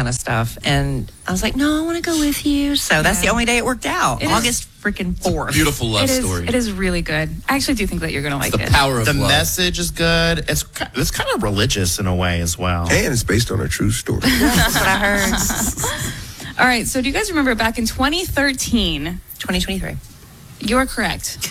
kind of stuff. And I was like, no, I want to go with you. So that's the only day it worked out. August freaking 4th. Beautiful love story. It is really good. I actually do think that you're going to like it. The power of the love. message is good. It's kind of religious in a way as well. And it's based on a true story. That's what I heard. All right, so do you guys remember back in 2013? 2023. You're correct.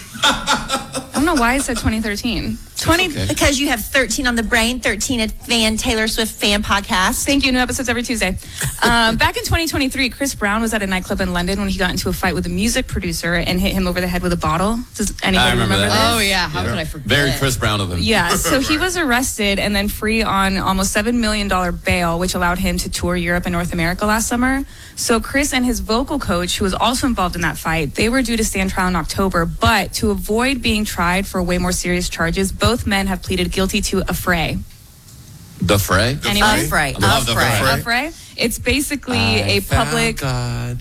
I don't know why I said 2013. Because you have 13 on the brain, 13 at Taylor Swift fan podcast. Thank you. New episodes every Tuesday. Back in 2023, Chris Brown was at a nightclub in London when he got into a fight with a music producer and hit him over the head with a bottle. Does anybody remember this? Oh, yeah. How could I forget? Very Chris Brown of him. Yeah, so he was arrested and then free on almost $7 million bail, which allowed him to tour Europe and North America last summer. So Chris and his vocal coach, who was also involved in that fight, they were due to stand trial in October. But to avoid being tried for way more serious charges, both men have pleaded guilty to affray. The Fray? Anyone? Afray. I love the Fray. Affray? It's basically a public... God.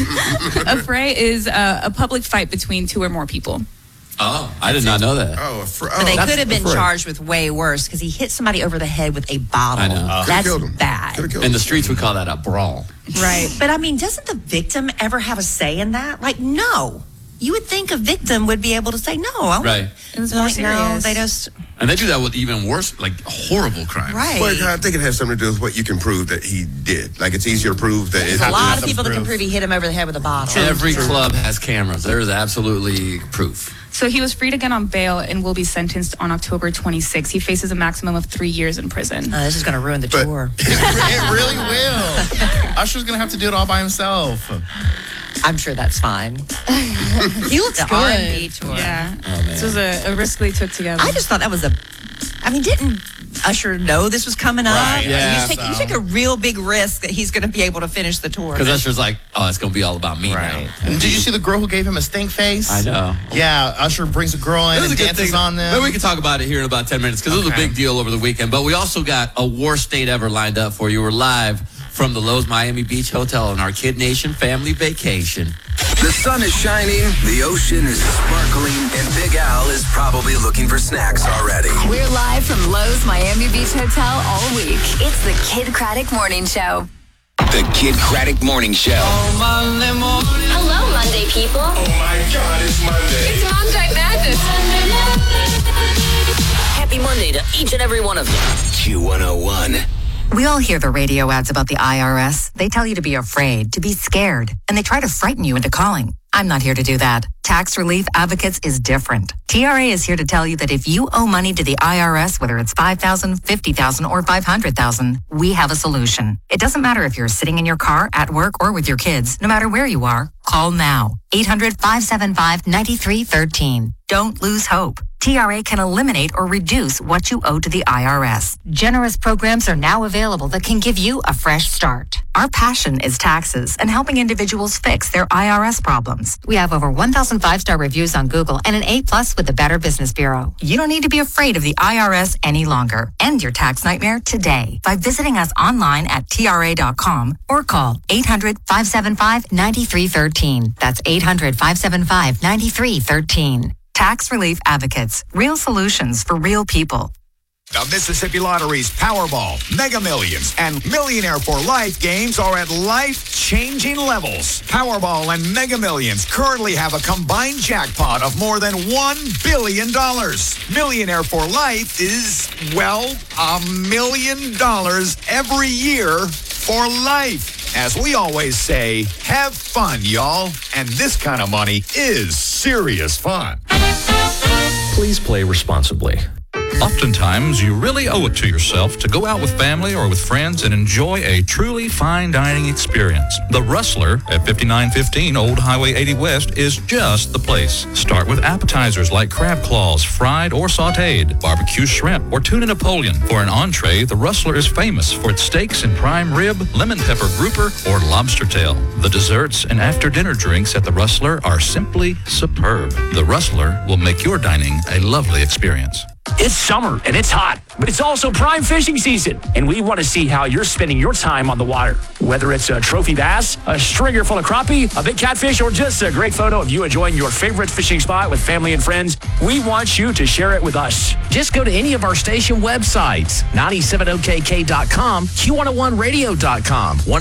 Affray is a public fight between two or more people. Oh, I did not know that. But they could have been charged with way worse because he hit somebody over the head with a bottle. I know. That's bad. In the streets, we call that a brawl. Right. But I mean, doesn't the victim ever have a say in that? Like, no. You would think a victim would be able to say, no. Right. It was more No, serious. they just... And they do that with even worse, like horrible crimes. Right. Well, I think it has something to do with what you can prove that he did. Like, it's easier to prove that There's it a lot of some people that can proof. prove he hit him over the head with a bottle. Every club has cameras. There is absolutely proof. So he was freed again on bail and will be sentenced on October 26th. He faces a maximum of 3 years in prison. This is going to ruin the tour. It really will. Usher's going to have to do it all by himself. I'm sure that's fine. He looks The good. R&B tour. Yeah. This was a risk they took together. I just thought that was didn't Usher know this was coming up? Right, yeah. You take a real big risk that he's going to be able to finish the tour. Because Usher's like, oh, it's going to be all about me Right. now. And did you see the girl who gave him a stink face? I know. Yeah, Usher brings a girl in It was and a good dances thing. on them. Maybe we can talk about it here in about 10 minutes because it was a Okay. big deal over the weekend. But we also got a worst state ever lined up for you. We're live from the Lowe's Miami Beach Hotel on our Kid Nation family vacation. The sun is shining, the ocean is sparkling, and Big Al is probably looking for snacks already. We're live from Lowe's Miami Beach Hotel all week. It's the Kid Craddock Morning Show. The Kid Craddock Morning Show. Hello, Monday people. Oh my God, it's Monday. It's Monday Madness. Happy Monday to each and every one of you. Q101. We all hear the radio ads about the IRS. They tell you to be afraid, to be scared, and they try to frighten you into calling. I'm not here to do that. Tax Relief Advocates is different. TRA is here to tell you that if you owe money to the IRS, whether it's $5,000, $50,000, or $500,000, we have a solution. It doesn't matter if you're sitting in your car, at work, or with your kids. No matter where you are, call now. 800-575-9313. Don't lose hope. TRA can eliminate or reduce what you owe to the IRS. Generous programs are now available that can give you a fresh start. Our passion is taxes and helping individuals fix their IRS problems. We have over 1,000 5-star reviews on Google and an A+ with the Better Business Bureau. You don't need to be afraid of the IRS any longer. End your tax nightmare today by visiting us online at TRA.com or call 800-575-9313. That's 800-575-9313. Tax Relief Advocates. Real solutions for real people. The Mississippi Lottery's Powerball, Mega Millions, and Millionaire for Life games are at life-changing levels. Powerball and Mega Millions currently have a combined jackpot of more than $1 billion. Millionaire for Life is, well, $1 million every year for life. As we always say, have fun, y'all. And this kind of money is serious fun. Please play responsibly. Oftentimes, you really owe it to yourself to go out with family or with friends and enjoy a truly fine dining experience. The Rustler at 5915 Old Highway 80 West is just the place. Start with appetizers like crab claws, fried or sautéed, barbecue shrimp, or tuna Napoleon. For an entree, the Rustler is famous for its steaks and prime rib, lemon pepper grouper, or lobster tail. The desserts and after-dinner drinks at the Rustler are simply superb. The Rustler will make your dining a lovely experience. It's summer and it's hot, but it's also prime fishing season, and we want to see how you're spending your time on the water. Whether it's a trophy bass, a stringer full of crappie, a big catfish, or just a great photo of you enjoying your favorite fishing spot with family and friends, we want you to share it with us. Just go to any of our station websites, 970kk.com, Q101radio.com,